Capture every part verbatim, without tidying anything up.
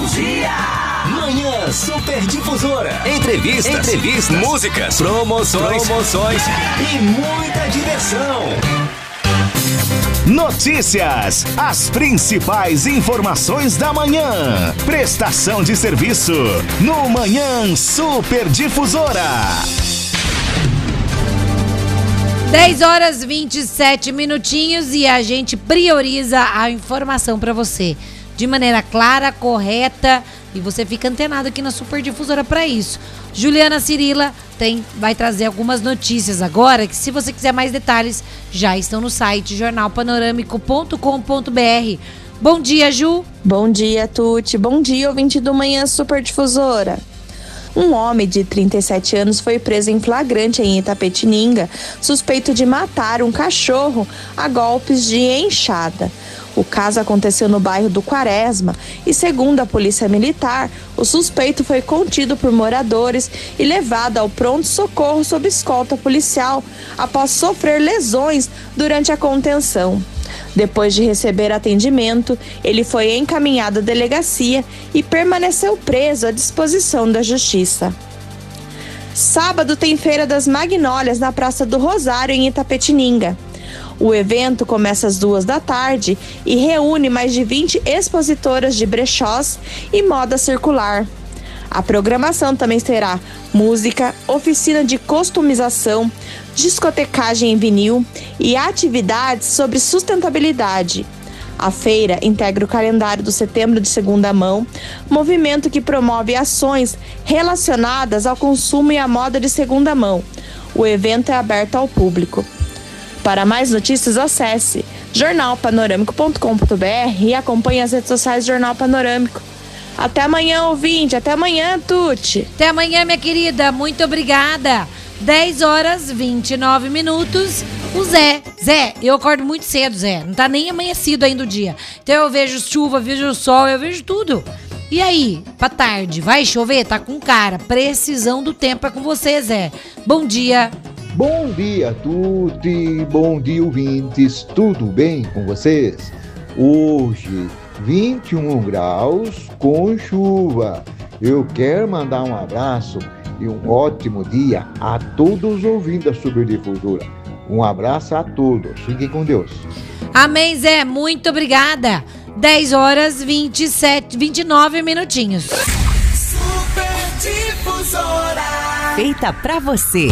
dia! Manhã Super Difusora. Entrevistas, Entrevistas, músicas, promoções, promoções e muita diversão. Notícias, as principais informações da manhã. Prestação de serviço no Manhã Super Difusora. dez horas e vinte e sete minutinhos e a gente prioriza a informação para você de maneira clara, correta, e você fica antenado aqui na Super Difusora para isso. Juliana Cirila tem, vai trazer algumas notícias agora, que se você quiser mais detalhes, já estão no site jornal panorâmico ponto com ponto b r. Bom dia, Ju. Bom dia, Tuti. Bom dia, ouvinte do Manhã Super Difusora. Um homem de trinta e sete anos foi preso em flagrante em Itapetininga, suspeito de matar um cachorro a golpes de enxada. O caso aconteceu no bairro do Quaresma e, segundo a Polícia Militar, o suspeito foi contido por moradores e levado ao pronto-socorro sob escolta policial após sofrer lesões durante a contenção. Depois de receber atendimento, ele foi encaminhado à delegacia e permaneceu preso à disposição da Justiça. Sábado tem Feira das Magnólias na Praça do Rosário, em Itapetininga. O evento começa às duas da tarde e reúne mais de vinte expositoras de brechós e moda circular. A programação também terá música, oficina de customização, discotecagem em vinil e atividades sobre sustentabilidade. A feira integra o calendário do Setembro de Segunda Mão, movimento que promove ações relacionadas ao consumo e à moda de segunda mão. O evento é aberto ao público. Para mais notícias, acesse jornal panorâmico ponto com ponto b r e acompanhe as redes sociais do Jornal Panorâmico. Até amanhã, ouvinte. Até amanhã, Tuti. Até amanhã, minha querida. Muito obrigada. dez horas e vinte e nove minutos. O Zé. Zé, eu acordo muito cedo, Zé. Não tá nem amanhecido ainda o dia. Então eu vejo chuva, vejo sol, eu vejo tudo. E aí, pra tarde, vai chover? Tá com cara. Precisão do tempo é com você, Zé. Bom dia. Bom dia, Tuti. Bom dia, ouvintes. Tudo bem com vocês? Hoje, vinte e um graus com chuva. Eu quero mandar um abraço e um ótimo dia a todos os ouvintes da Super Difusora. Um abraço a todos. Fiquem com Deus. Amém, Zé. Muito obrigada. dez horas e vinte e sete, vinte e nove minutinhos. Super Difusora. Feita pra você.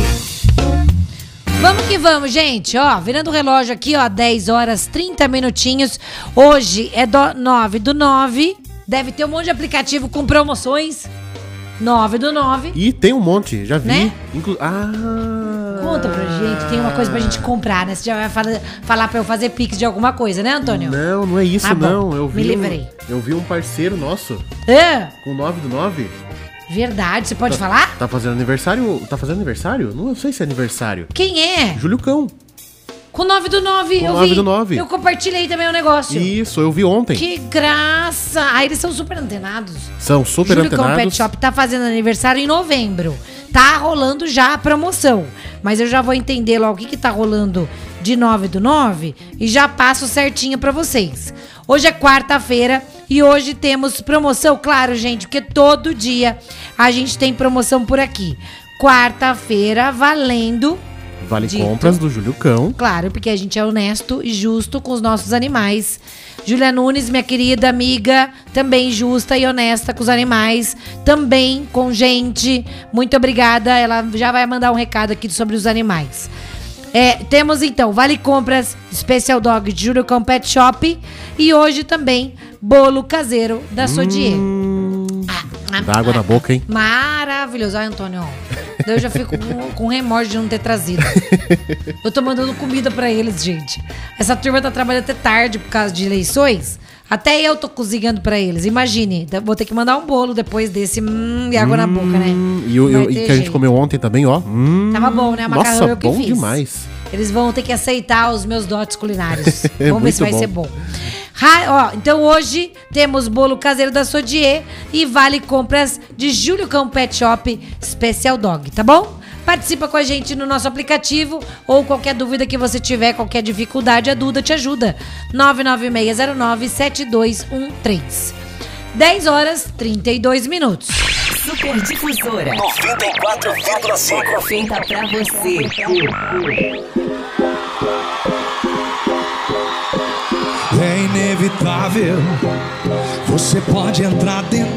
Vamos que vamos, gente. Ó, virando o relógio aqui, ó, dez horas, trinta minutinhos. Hoje é do nove do nove. Deve ter um monte de aplicativo com promoções. nove do nove. E tem um monte, já vi. Né? Inclu- ah. Conta pra gente, tem uma coisa pra gente comprar, né? Você já vai falar, falar pra eu fazer pix de alguma coisa, né, Antônio? Não, não é isso, Ah, bom, não. Eu vi me livrei. Um, eu vi um parceiro nosso É, com nove do nove. verdade, você pode Tá- falar? Tá fazendo aniversário? Tá fazendo aniversário? Não sei se é aniversário. Quem é? Júlio Cão. Com nove do nove, Com eu nove vi. do nove. Eu compartilhei também o negócio. Isso, eu vi ontem. Que graça! Ah, eles são super antenados. São super Júlio Cão Pet antenados. Shop tá fazendo aniversário em novembro. Tá rolando já a promoção. Mas eu já vou entender logo o que que tá rolando de nove do nove e já passo certinho pra vocês. Hoje é quarta-feira e hoje temos promoção, claro, gente, porque todo dia a gente tem promoção por aqui. Quarta-feira valendo... Vale Dito. compras do Júlio Cão. Claro, porque a gente é honesto e justo com os nossos animais. Júlia Nunes, minha querida amiga, também justa e honesta com os animais, também com gente. Muito obrigada, ela já vai mandar um recado aqui sobre os animais. É, temos então Vale Compras Special Dog de Júlio Cão Pet Shop e hoje também bolo caseiro da Sodier. Hum, Ah, dá água na boca, hein? Maravilhoso. Ai, Antônio, eu já fico com, com remorso de não ter trazido. Eu tô mandando comida pra eles, gente. Essa turma tá trabalhando até tarde por causa de eleições. Até eu tô cozinhando pra eles. Imagine, vou ter que mandar um bolo depois desse hum, e água hum, na boca, né? E, o, Vai e ter que a gente jeito. comeu ontem também, ó. Hum, Tava bom, né? A macarrão nossa, eu que bom fiz. demais. Eles vão ter que aceitar os meus dotes culinários. É Vamos ver se vai muito ser bom. Ha, ó, então hoje temos bolo caseiro da Sodier e vale compras de Júlio Cão Pet Shop Special Dog, tá bom? Participa com a gente no nosso aplicativo ou qualquer dúvida que você tiver, qualquer dificuldade, a Duda te ajuda. nove nove seis zero nove sete dois um três. dez horas, trinta e dois minutos. Super Difusora noventa e quatro vírgula cinco. Feita pra você. É inevitável, você pode entrar dentro